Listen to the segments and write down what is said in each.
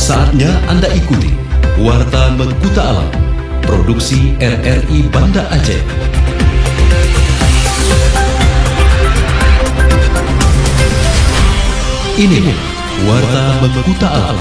Saatnya Anda ikuti Warta Mengkuta Alam, produksi RRI Banda Aceh. Ini Warta Mengkuta Alam.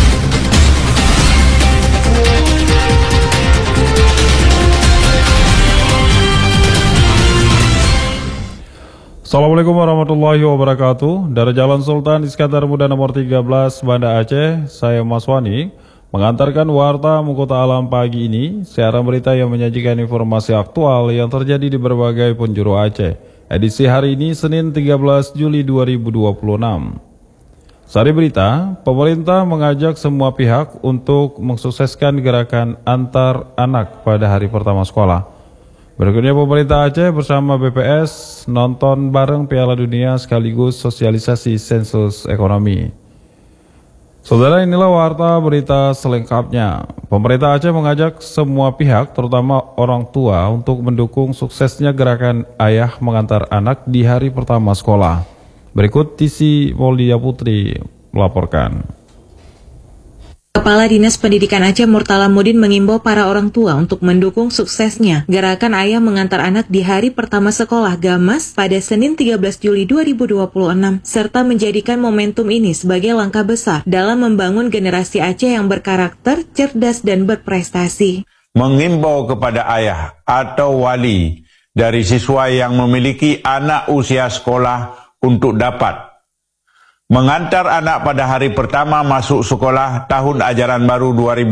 Assalamualaikum warahmatullahi wabarakatuh. Dari Jalan Sultan Iskandar Muda nomor 13 Banda Aceh, saya Mas Wani mengantarkan Warta Mengkuta Alam pagi ini, siaran berita yang menyajikan informasi aktual yang terjadi di berbagai penjuru Aceh. Edisi hari ini Senin 13 Juli 2026. Sari berita, pemerintah mengajak semua pihak untuk mensukseskan gerakan antar anak pada hari pertama sekolah. Berikutnya pemerintah Aceh bersama BPS nonton bareng Piala Dunia sekaligus sosialisasi sensus ekonomi. Saudara, inilah warta berita selengkapnya. Pemerintah Aceh mengajak semua pihak, terutama orang tua, untuk mendukung suksesnya gerakan ayah mengantar anak di hari pertama sekolah. Berikut Tisi Moldia Putri melaporkan. Kepala Dinas Pendidikan Aceh Murtala-Mudin mengimbau para orang tua untuk mendukung suksesnya gerakan ayah mengantar anak di hari pertama sekolah Gamas pada Senin 13 Juli 2026, serta menjadikan momentum ini sebagai langkah besar dalam membangun generasi Aceh yang berkarakter, cerdas, dan berprestasi. Mengimbau kepada ayah atau wali dari siswa yang memiliki anak usia sekolah untuk dapat mengantar anak pada hari pertama masuk sekolah tahun ajaran baru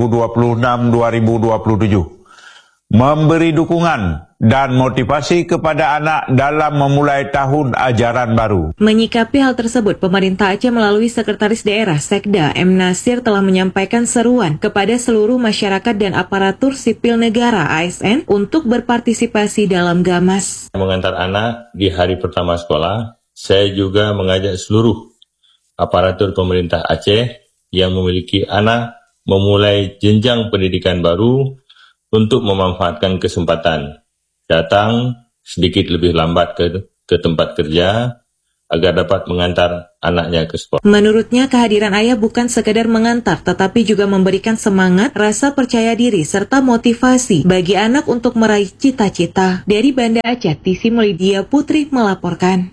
2026-2027. Memberi dukungan dan motivasi kepada anak dalam memulai tahun ajaran baru. Menyikapi hal tersebut, pemerintah Aceh melalui Sekretaris Daerah Sekda M. Nasir telah menyampaikan seruan kepada seluruh masyarakat dan aparatur sipil negara ASN untuk berpartisipasi dalam Gamas. Mengantar anak di hari pertama sekolah, saya juga mengajak seluruh aparatur pemerintah Aceh yang memiliki anak memulai jenjang pendidikan baru untuk memanfaatkan kesempatan datang sedikit lebih lambat ke tempat kerja agar dapat mengantar anaknya ke sekolah. Menurutnya, kehadiran ayah bukan sekedar mengantar, tetapi juga memberikan semangat, rasa percaya diri, serta motivasi bagi anak untuk meraih cita-cita. Dari Banda Aceh, Tisi Moldia Putri melaporkan.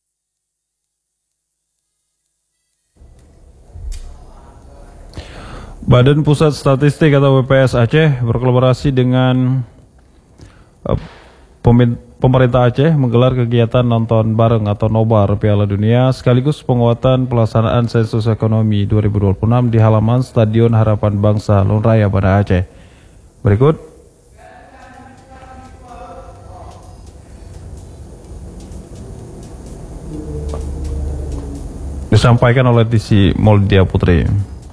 Badan Pusat Statistik atau BPS Aceh berkolaborasi dengan pemerintah Aceh menggelar kegiatan nonton bareng atau nobar Piala Dunia sekaligus penguatan pelaksanaan sensus ekonomi 2026 di halaman Stadion Harapan Bangsa Lon Raya Banda Aceh. Berikut disampaikan oleh Tisi Moldia Putri.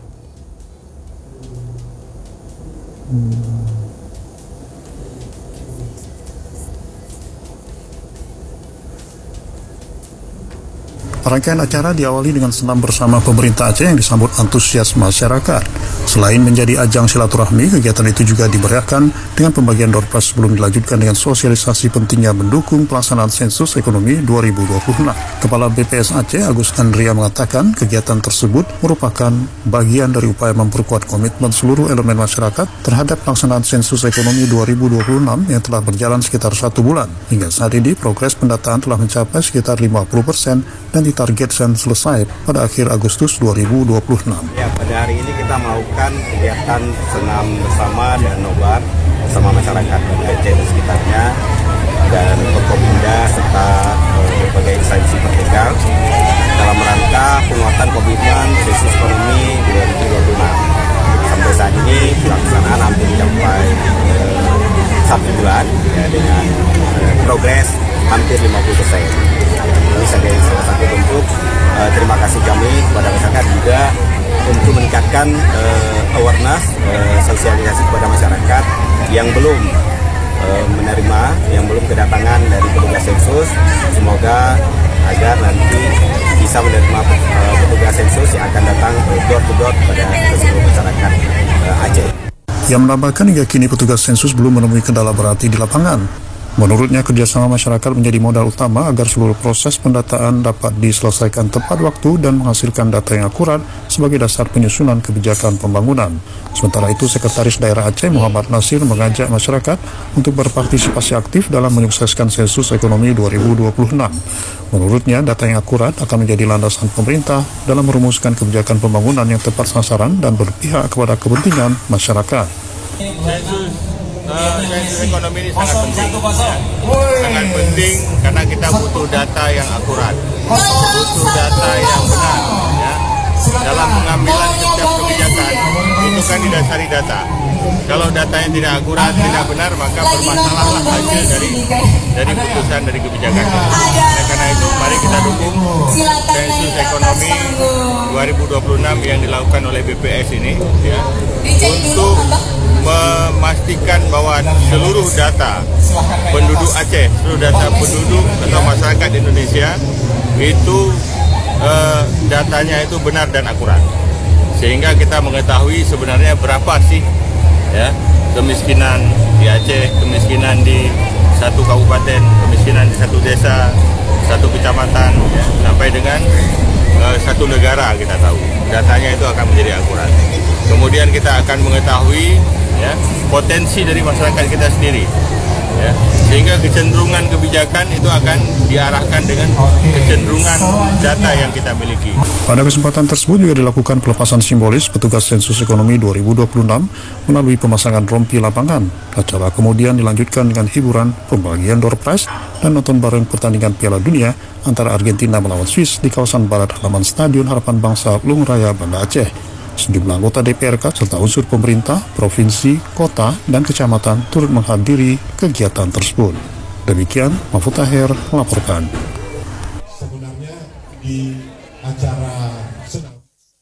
Rangkaian acara diawali dengan senam bersama pemerintah Aceh yang disambut antusias masyarakat. Selain menjadi ajang silaturahmi, kegiatan itu juga diberiakan dengan pembagian door prize sebelum dilanjutkan dengan sosialisasi pentingnya mendukung pelaksanaan sensus ekonomi 2026. Kepala BPS Aceh Agus Andria mengatakan kegiatan tersebut merupakan bagian dari upaya memperkuat komitmen seluruh elemen masyarakat terhadap pelaksanaan sensus ekonomi 2026 yang telah berjalan sekitar 1 bulan. Hingga saat ini progres pendataan telah mencapai sekitar 50% dan ditargetkan selesai pada akhir Agustus 2026. Ya, pada hari ini kita melakukan kegiatan senam bersama dan nobar bersama masyarakat Aceh dan sekitarnya dan Forkopimda serta berbagai instansi vertikal dalam rangka penguatan komitmen sensus ekonomi 2026. Sampai saat ini pelaksanaan hampir mencapai 1 bulan ya, dengan progres hampir 50%. Ini sebagai salah satu bentuk terima kasih kami kepada masyarakat juga untuk meningkatkan awareness, sosialisasi kepada masyarakat yang belum menerima, yang belum kedatangan dari petugas sensus. Semoga agar nanti bisa menerima petugas sensus yang akan datang door to door pada seluruh masyarakat Aceh. Ia menambahkan hingga kini petugas sensus belum menemui kendala berarti di lapangan. Menurutnya, kerjasama masyarakat menjadi modal utama agar seluruh proses pendataan dapat diselesaikan tepat waktu dan menghasilkan data yang akurat sebagai dasar penyusunan kebijakan pembangunan. Sementara itu, Sekretaris Daerah Aceh Muhammad Nasir mengajak masyarakat untuk berpartisipasi aktif dalam menyukseskan sensus ekonomi 2026. Menurutnya, data yang akurat akan menjadi landasan pemerintah dalam merumuskan kebijakan pembangunan yang tepat sasaran dan berpihak kepada kepentingan masyarakat. Sensus ekonomi ini sangat penting karena kita butuh data yang akurat, butuh data yang benar. Ya. Dalam pengambilan setiap kebijakan itu kan didasari data. Kalau datanya tidak akurat, tidak benar, maka bermasalahlah hasil dari putusan dari kebijakan. Karena itu, mari kita dukung sensus ekonomi 2026 yang dilakukan oleh BPS ini, ya, untuk memastikan bahwa seluruh data penduduk Aceh, seluruh data penduduk atau masyarakat Indonesia itu datanya itu benar dan akurat, sehingga kita mengetahui sebenarnya berapa sih ya kemiskinan di Aceh, kemiskinan di satu kabupaten, kemiskinan di satu desa, satu kecamatan, ya, sampai dengan satu negara. Kita tahu datanya itu akan menjadi akurat. Kemudian kita akan mengetahui ya potensi dari masyarakat kita sendiri, ya, sehingga kecenderungan kebijakan itu akan diarahkan dengan kecenderungan data yang kita miliki. Pada kesempatan tersebut juga dilakukan pelepasan simbolis petugas sensus ekonomi 2026 melalui pemasangan rompi lapangan. Acara kemudian dilanjutkan dengan hiburan, pembagian door prize, dan nonton bareng pertandingan Piala Dunia antara Argentina melawan Swiss di kawasan barat halaman Stadion Harapan Bangsa Pelung Raya, Banda Aceh. Sejumlah anggota DPRK serta unsur pemerintah, provinsi, kota, dan kecamatan turut menghadiri kegiatan tersebut. Demikian, Mahfud Tahir melaporkan. Sebenarnya di acara